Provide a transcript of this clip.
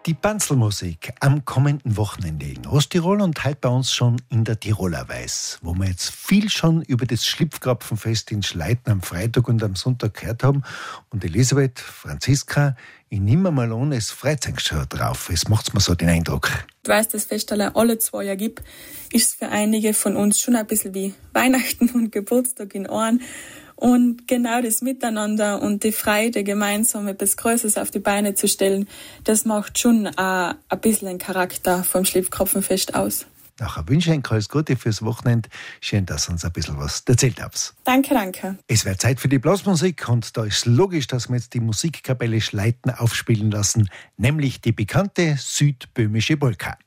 Die Banzelmusik am kommenden Wochenende in Osttirol und halt bei uns schon in der Tiroler Weiß, wo wir jetzt viel schon über das Schlipfkrapfenfest in Schleiten am Freitag und am Sonntag gehört haben. Und Elisabeth, Franziska, ich nehme mal an, es freut sich schon drauf. Es macht mir so den Eindruck. Weil es das Fest alle 2 Jahre gibt, ist es für einige von uns schon ein bisschen wie Weihnachten und Geburtstag in einem. Und genau das Miteinander und die Freude, gemeinsam etwas Größeres auf die Beine zu stellen, das macht schon ein bisschen den Charakter vom Schlipfkrapfenfest aus. Nachher wünsche ich euch alles Gute fürs Wochenende. Schön, dass ihr uns ein bisschen was erzählt habt. Danke. Es wird Zeit für die Blasmusik und da ist logisch, dass wir jetzt die Musikkapelle Schleiten aufspielen lassen, nämlich die bekannte südböhmische Polka.